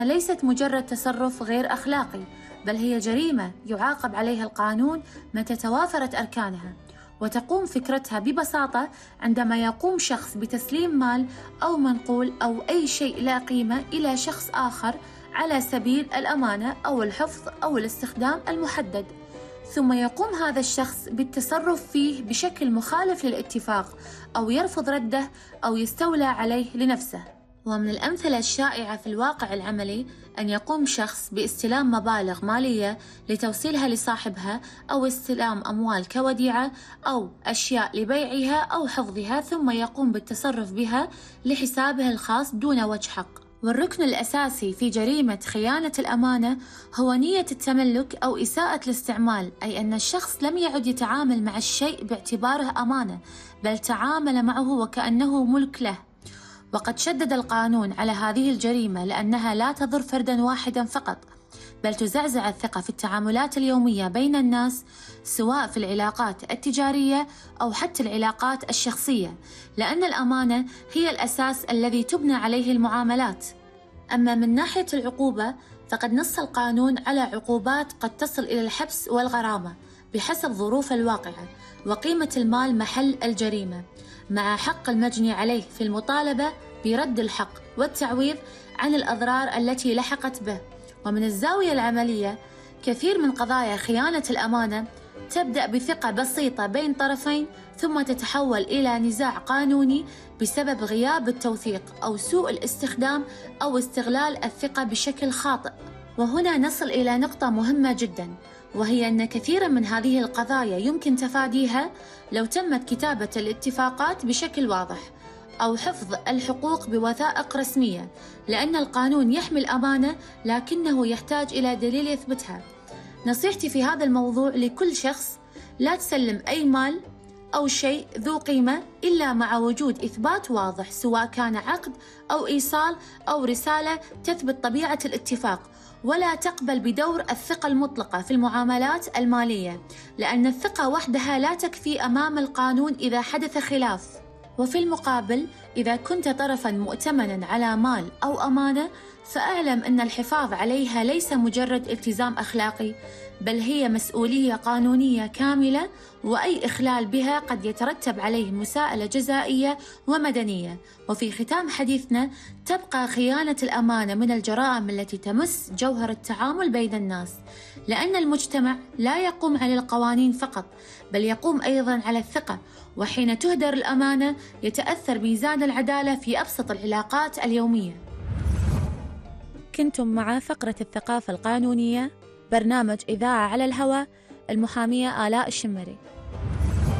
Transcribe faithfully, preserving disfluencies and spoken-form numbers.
ليست مجرد تصرف غير أخلاقي، بل هي جريمة يعاقب عليها القانون متى توافرت أركانها. وتقوم فكرتها ببساطة عندما يقوم شخص بتسليم مال أو منقول أو أي شيء لا قيمة إلى شخص آخر على سبيل الأمانة أو الحفظ أو الاستخدام المحدد، ثم يقوم هذا الشخص بالتصرف فيه بشكل مخالف للاتفاق أو يرفض رده أو يستولى عليه لنفسه. ومن الأمثلة الشائعة في الواقع العملي أن يقوم شخص باستلام مبالغ مالية لتوصيلها لصاحبها أو استلام أموال كوديعة أو أشياء لبيعها أو حفظها، ثم يقوم بالتصرف بها لحسابه الخاص دون وجه حق. والركن الأساسي في جريمة خيانة الأمانة هو نية التملك أو إساءة الاستعمال، أي أن الشخص لم يعد يتعامل مع الشيء باعتباره أمانة، بل تعامل معه وكأنه ملك له. وقد شدد القانون على هذه الجريمة لأنها لا تضر فرداً واحداً فقط، بل تزعزع الثقة في التعاملات اليومية بين الناس، سواء في العلاقات التجارية أو حتى العلاقات الشخصية، لأن الأمانة هي الأساس الذي تبنى عليه المعاملات. أما من ناحية العقوبة فقد نص القانون على عقوبات قد تصل إلى الحبس والغرامة بحسب ظروف الواقعة وقيمة المال محل الجريمة، مع حق المجني عليه في المطالبة برد الحق والتعويض عن الأضرار التي لحقت به. ومن الزاوية العملية كثير من قضايا خيانة الأمانة تبدأ بثقة بسيطة بين طرفين ثم تتحول إلى نزاع قانوني بسبب غياب التوثيق أو سوء الاستخدام أو استغلال الثقة بشكل خاطئ. وهنا نصل إلى نقطة مهمة جدا، وهي أن كثيرا من هذه القضايا يمكن تفاديها لو تمت كتابة الاتفاقات بشكل واضح أو حفظ الحقوق بوثائق رسمية، لأن القانون يحمي الأمانة لكنه يحتاج إلى دليل يثبتها. نصيحتي في هذا الموضوع لكل شخص: لا تسلم أي مال أو شيء ذو قيمة إلا مع وجود إثبات واضح، سواء كان عقد أو إيصال أو رسالة تثبت طبيعة الاتفاق. ولا تقبل بدور الثقة المطلقة في المعاملات المالية، لأن الثقة وحدها لا تكفي أمام القانون إذا حدث خلاف. وفي المقابل إذا كنت طرفاً مؤتمناً على مال أو أمانة فأعلم أن الحفاظ عليها ليس مجرد التزام أخلاقي، بل هي مسؤولية قانونية كاملة، وأي إخلال بها قد يترتب عليه مساءلة جزائية ومدنية. وفي ختام حديثنا، تبقى خيانة الأمانة من الجرائم التي تمس جوهر التعامل بين الناس، لأن المجتمع لا يقوم على القوانين فقط، بل يقوم أيضاً على الثقة. وحين تهدر الأمانة يتأثر ميزان العدالة في أبسط العلاقات اليومية. كنتم مع فقرة الثقافة القانونية، برنامج إذاعة على الهواء، المحامية آلاء الشمري.